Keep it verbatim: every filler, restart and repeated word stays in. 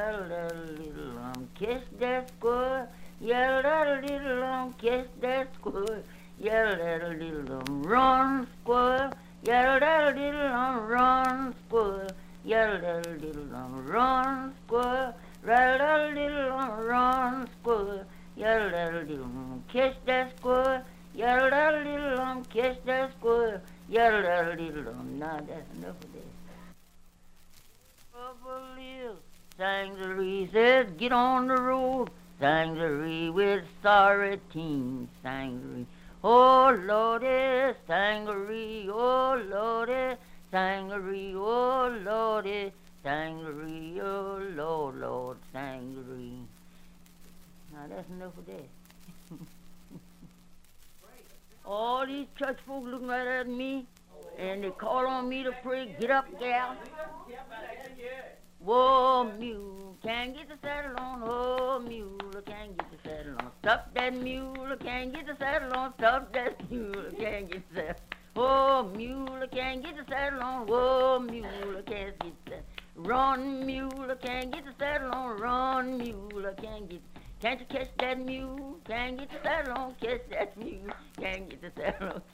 Yell-a-little um, kiss that squirrel. Yell-a-little um, kiss that squirrel. Yell-a-little um, run squirrel. Yell-a-little um, run squirrel. Yell-a-little um, run squirrel. Yell-a-little um, run squirrel. Yell-a-little um, kiss that squirrel. Yell-a-little um, kiss that squirrel. Yell-a-little um. Now that's enough of this. Sangaree says, get on the road. Sangaree with sorry teens. Sangaree, oh Lordy, Sangaree, oh Lordy, Sangaree, oh Lordy, Sangaree, oh Lord, Lord, Sangaree. Now that's enough of that. All these church folks looking right at me, and they call on me to pray, get up, gal. Whoa, mule, can't get the saddle on. Oh, mule, can't get the saddle on. Stop that mule, can't get the saddle on. Stop that mule, can't get the saddle. Oh, mule, can't get the saddle on. Whoa, mule, can't get the saddle. Run, mule, can't get the saddle on. Run, mule, can't get. Can't you catch that mule? Can't get the saddle on. Catch that mule, can't get the saddle on.